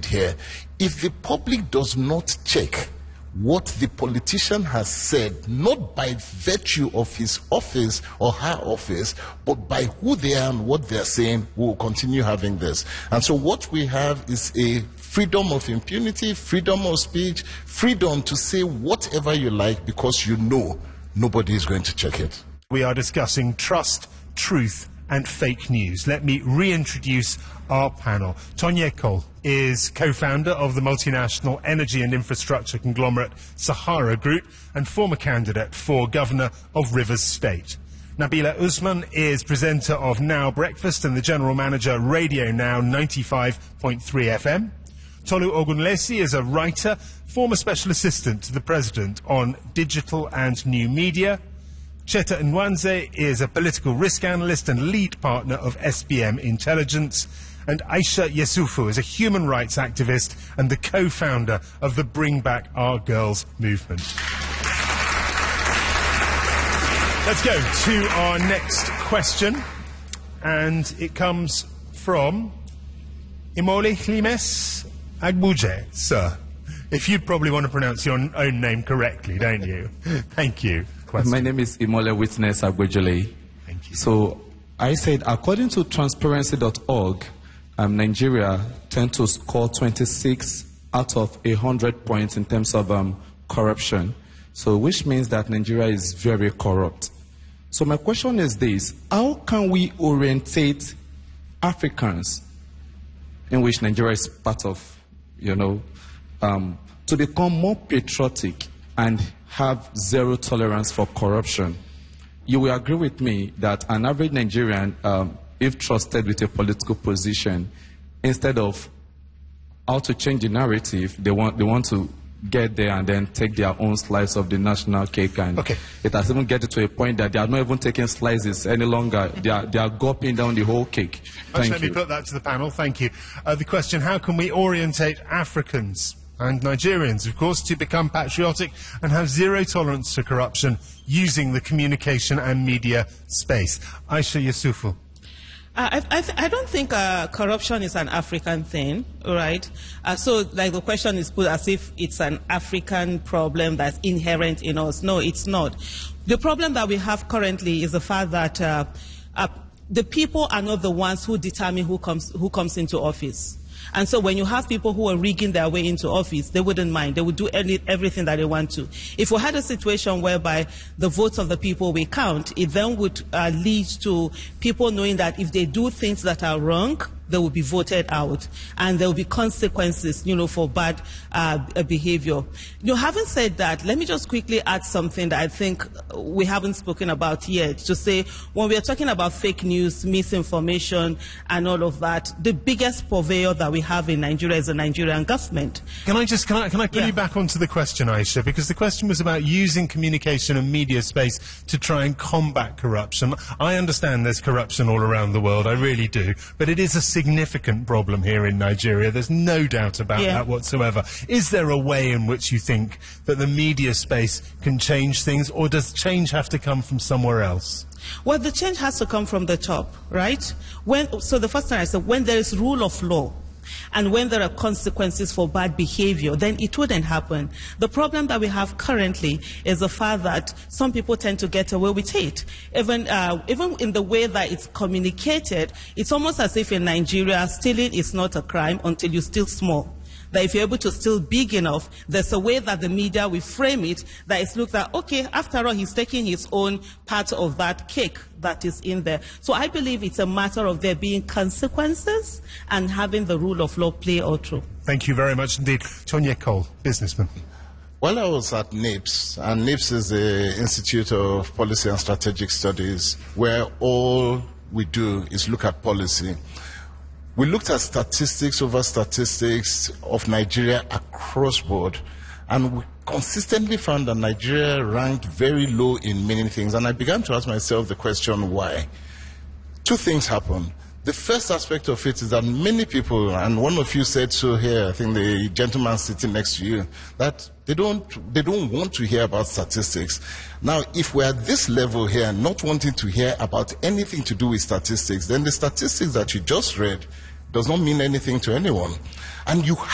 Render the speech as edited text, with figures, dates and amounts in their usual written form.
made here. If the public does not check what the politician has said, not by virtue of his office or her office, but by who they are and what they are saying, we will continue having this. And so what we have is a freedom of impunity, freedom of speech, freedom to say whatever you like because you know nobody is going to check it. We are discussing trust, truth and fake news. Let me reintroduce our panel. Tonya Cole is co-founder of the multinational energy and infrastructure conglomerate Sahara Group and former candidate for Governor of Rivers State. Nabila Usman is presenter of Now Breakfast and the general manager Radio Now 95.3 FM. Tolu Ogunlesi is a writer, former special assistant to the president on digital and new media. Cheta Nwanze is a political risk analyst and lead partner of SBM Intelligence. And Aisha Yesufu is a human rights activist and the co-founder of the Bring Back Our Girls movement. Let's go to our next question. And it comes from Imole Klimes Agbuje, sir. If you'd probably want to pronounce your own name correctly, don't you? Thank you. Question. My name is Imole Witness Agbujele. Thank you. So I said, according to transparency.org, Nigeria tend to score 26 out of 100 points in terms of corruption. So which means that Nigeria is very corrupt. So my question is this: how can we orientate Africans, in which Nigeria is part of, to become more patriotic and have zero tolerance for corruption? You will agree with me that an average Nigerian, if trusted with a political position, instead of how to change the narrative, they want to get there and then take their own slice of the national cake. And it has even get to a point that they are not even taking slices any longer. They are gulping down the whole cake. Let me put that to the panel. Thank you. The question: how can we orientate Africans and Nigerians, of course, to become patriotic and have zero tolerance to corruption using the communication and media space? Aisha Yesufu. I don't think corruption is an African thing, right? So, like, the question is put as if it's an African problem that's inherent in us. No, it's not. The problem that we have currently is the fact that the people are not the ones who determine who comes into office. And so when you have people who are rigging their way into office, they wouldn't mind. They would do everything that they want to. If we had a situation whereby the votes of the people we count, it then would lead to people knowing that if they do things that are wrong, they will be voted out, and there will be consequences, for bad behavior. Having said that, let me just quickly add something that I think we haven't spoken about yet, to say when we are talking about fake news, misinformation, and all of that, the biggest purveyor that we have in Nigeria is the Nigerian government. Can I put you back onto the question, Aisha, because the question was about using communication and media space to try and combat corruption. I understand there's corruption all around the world, I really do, but it is a significant problem here in Nigeria. There's no doubt about that whatsoever. Is there a way in which you think that the media space can change things, or does change have to come from somewhere else? Well, the change has to come from the top, right? So the first time I said, when there is rule of law, and when there are consequences for bad behavior, then it wouldn't happen. The problem that we have currently is the fact that some people tend to get away with it. Even in the way that it's communicated, it's almost as if in Nigeria, stealing is not a crime until you steal small. That if you're able to steal big enough, there's a way that the media will frame it that it's looked at, okay, after all, he's taking his own part of that cake that is in there. So I believe it's a matter of there being consequences and having the rule of law play out through. Thank you very much indeed. Tonya Cole, businessman. Well, I was at NIPS, and NIPS is the Institute of Policy and Strategic Studies, where all we do is look at policy. We looked at statistics over statistics of Nigeria across board, and we consistently found that Nigeria ranked very low in many things. And I began to ask myself the question, why? Two things happened. The first aspect of it is that many people, and one of you said so here, I think the gentleman sitting next to you, that they don't want to hear about statistics. Now, if we're at this level here, not wanting to hear about anything to do with statistics, then the statistics that you just read does not mean anything to anyone. And you